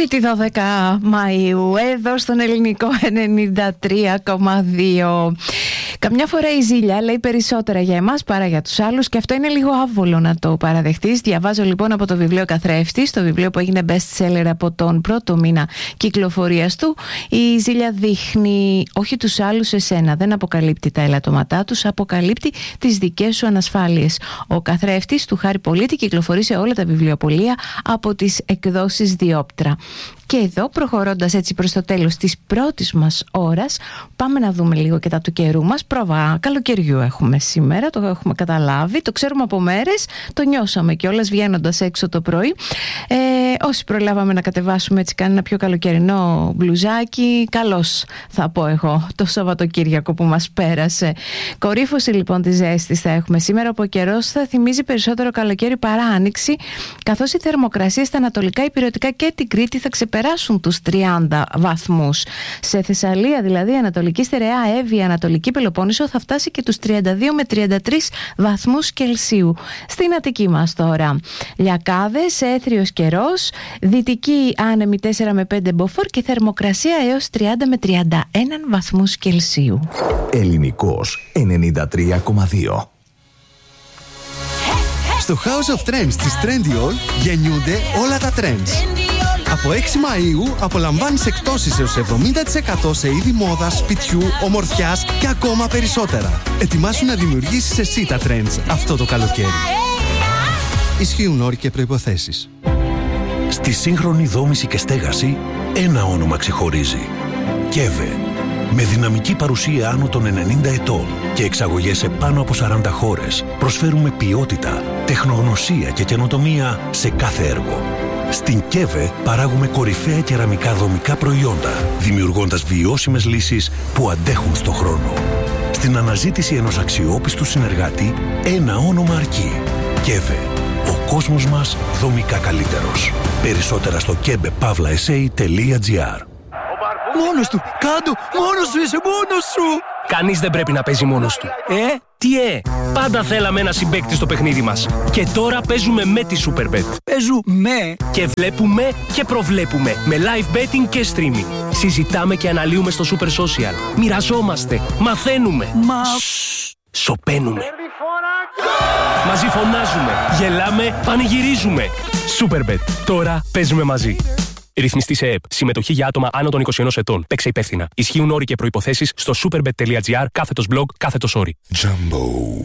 Τρίτη 12 Μαΐου, εδώ στον Ελληνικό 93,2. Καμιά φορά η ζήλια λέει περισσότερα για εμάς παρά για τους άλλους και αυτό είναι λίγο άβολο να το παραδεχτείς. Διαβάζω λοιπόν από το βιβλίο Καθρέφτης, το βιβλίο που έγινε best seller από τον πρώτο μήνα κυκλοφορίας του. Η ζήλια δείχνει όχι τους άλλους, εσένα. Δεν αποκαλύπτει τα ελαττώματά τους, αποκαλύπτει τις δικές σου ανασφάλειες. Ο Καθρέφτης του Χάρη Πολίτη κυκλοφορεί σε όλα τα βιβλιοπωλεία από τις εκδόσεις Διόπτρα. Και εδώ, προχωρώντας έτσι προς το τέλος της πρώτης μας ώρας, πάμε να δούμε λίγο και τα του καιρού μας. Πρόβα καλοκαιριού έχουμε σήμερα, το έχουμε καταλάβει, το ξέρουμε από μέρες, το νιώσαμε κιόλας βγαίνοντας έξω το πρωί. Όσοι προλάβαμε να κατεβάσουμε έτσι κανένα πιο καλοκαιρινό μπλουζάκι, καλώς θα πω εγώ το Σαββατοκύριακο που μας πέρασε. Κορύφωση λοιπόν της ζέστης θα έχουμε σήμερα, όπου ο καιρός θα θυμίζει περισσότερο καλοκαίρι παρά άνοιξη, καθώς οι θερμοκρασίες στα ανατολικά, υπηρετικά και την Κρήτη θα ξεπεράσουν τους 30 βαθμούς. Σε Θεσσαλία, δηλαδή Ανατολική Στερεά, Εύβοια, Ανατολική Πελοπόννησο, θα φτάσει και τους 32 με 33 βαθμούς Κελσίου. Στην Αττική μας τώρα, λιακάδες, έθριος καιρός, δυτική άνεμη 4 με 5 μποφόρ και θερμοκρασία έως 30 με 31 βαθμούς Κελσίου. Ελληνικός 93,2. Στο House of Trends της Trendyol γεννιούνται όλα τα trends. Από 6 Μαΐου απολαμβάνεις εκπτώσεις έως 70% σε είδη μόδας, σπιτιού, ομορφιάς και ακόμα περισσότερα. Ετοιμάσου να δημιουργήσεις εσύ τα trends αυτό το καλοκαίρι. Ισχύουν όροι και προϋποθέσεις. Στη σύγχρονη δόμηση και στέγαση, ένα όνομα ξεχωρίζει. ΚΕΒΕ. Με δυναμική παρουσία άνω των 90 ετών και εξαγωγές σε πάνω από 40 χώρες, προσφέρουμε ποιότητα, τεχνογνωσία και καινοτομία σε κάθε έργο. Στην ΚΕΒΕ παράγουμε κορυφαία κεραμικά δομικά προϊόντα, δημιουργώντας βιώσιμες λύσεις που αντέχουν στο χρόνο. Στην αναζήτηση ενός αξιόπιστου συνεργάτη, ένα όνομα αρκεί. ΚΕΒΕ. Ο κόσμος μας δομικά καλύτερος. Περισσότερα στο kebepavlaesa.gr. Μόνος του! Κάντο! Μόνος σου είσαι! Μόνος σου! Κανείς δεν πρέπει να παίζει μόνος του. Τι πάντα θέλαμε ένα συμπαίκτη στο παιχνίδι μας. Και τώρα παίζουμε με τη Superbet. Παίζουμε! Και βλέπουμε και προβλέπουμε. Με live betting και streaming. Συζητάμε και αναλύουμε στο Super Social. Μοιραζόμαστε. Μαθαίνουμε. Σωπαίνουμε. Μαζί φωνάζουμε. Γελάμε. Πανηγυρίζουμε. Superbet. Τώρα παίζουμε μαζί. Ρυθμιστή σε ΕΕΠ. Συμμετοχή για άτομα άνω των 21 ετών. Παίξε υπεύθυνα. Ισχύουν όροι και προϋποθέσεις στο superbet.gr /blog/όροι. Jumbo.